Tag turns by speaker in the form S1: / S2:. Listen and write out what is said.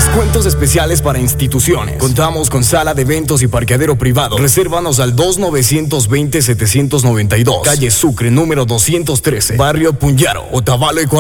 S1: Descuentos especiales para instituciones. Contamos con sala de eventos y parqueadero privado. Resérvanos al 2920-792. Calle Sucre, número 213. Barrio Puñaro, Otavalo, Ecuador.